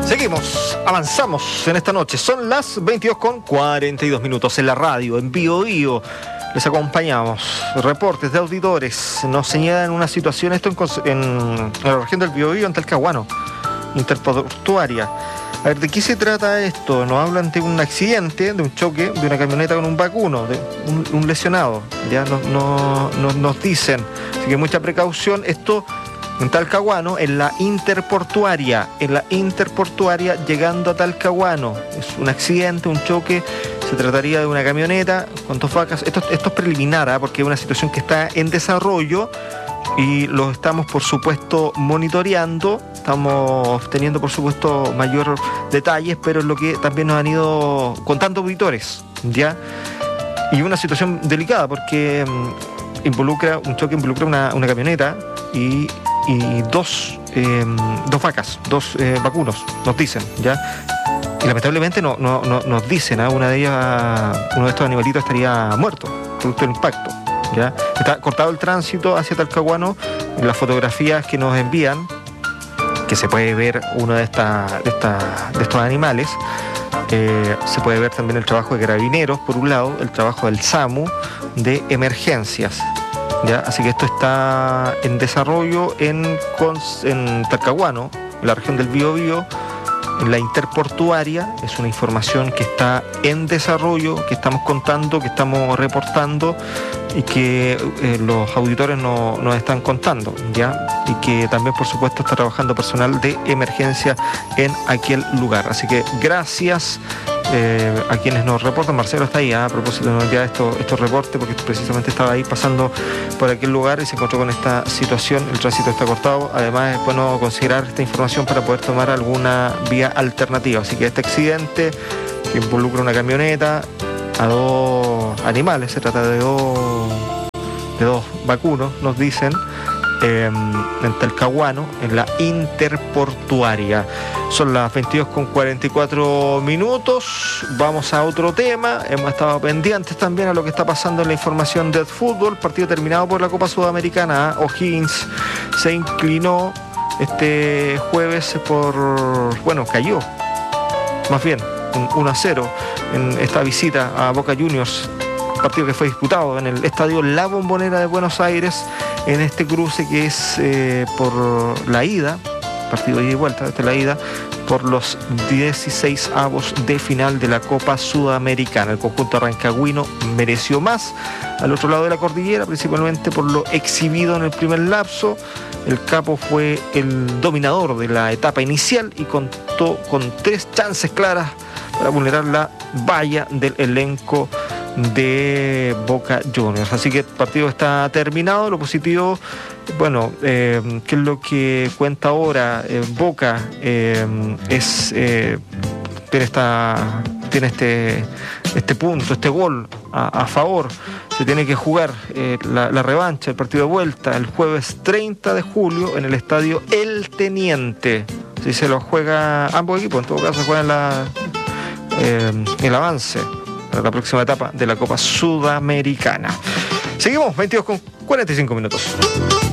Seguimos, avanzamos en esta noche. Son las 22:42 en la radio, en Bio Bio. Les acompañamos. Reportes de auditores nos señalan una situación, esto en la región del Biobío, en Talcahuano, interportuaria. A ver, ¿de qué se trata esto? Nos hablan de un accidente, de un choque de una camioneta con un vacuno, de un lesionado. Ya nos dicen. Así que mucha precaución. Esto en Talcahuano, en la interportuaria, llegando a Talcahuano. Es un accidente, un choque. Se trataría de una camioneta con dos vacas. Esto es preliminar, porque es una situación que está en desarrollo y lo estamos, por supuesto, monitoreando. Estamos teniendo, por supuesto, mayor detalles, pero es lo que también nos han ido contando auditores, ¿ya? Y una situación delicada porque un choque involucra una camioneta y dos vacas, dos vacunos, nos dicen, ¿ya? Y lamentablemente nos dicen, uno de estos animalitos estaría muerto, producto del impacto, ¿ya? Está cortado el tránsito hacia Talcahuano. En las fotografías que nos envían, que se puede ver uno de estos animales, se puede ver también el trabajo de carabineros, por un lado, el trabajo del SAMU de emergencias, ¿ya? Así que esto está en desarrollo en Talcahuano, en la región del Biobío, en la interportuaria. Es una información que está en desarrollo, que estamos contando, que estamos reportando y que los auditores nos están contando, ¿ya? Y que también, por supuesto, está trabajando personal de emergencia en aquel lugar. Así que gracias a quienes nos reportan. Marcelo está ahí, a propósito, nos envía estos reportes, porque precisamente estaba ahí pasando por aquel lugar y se encontró con esta situación. El tránsito está cortado. Además, es bueno considerar esta información para poder tomar alguna vía alternativa. Así que este accidente que involucra una camioneta a dos animales, se trata de dos vacunos, nos dicen, en Talcahuano, en la interportuaria. Son las 22:44. Vamos a otro tema. Hemos estado pendientes también a lo que está pasando en la información del fútbol. Partido terminado por la Copa Sudamericana. O'Higgins se inclinó este jueves cayó, más bien, 1-0 en esta visita a Boca Juniors. Partido que fue disputado en el estadio La Bombonera de Buenos Aires, en este cruce que es por la ida, partido de ida y vuelta, desde la ida, por los 16avos de final de la Copa Sudamericana. El conjunto rancagüino mereció más al otro lado de la cordillera, principalmente por lo exhibido en el primer lapso. El Capo fue el dominador de la etapa inicial y contó con 3 chances claras para vulnerar la valla del elenco de Boca Juniors. Así que el partido está terminado. Lo positivo, ¿qué es lo que cuenta ahora? Boca tiene este punto, este gol a favor. Se tiene que jugar la revancha, el partido de vuelta, el jueves 30 de julio en el estadio El Teniente. Si se lo juega ambos equipos, en todo caso se juega el avance para la próxima etapa de la Copa Sudamericana. Seguimos, 22:45.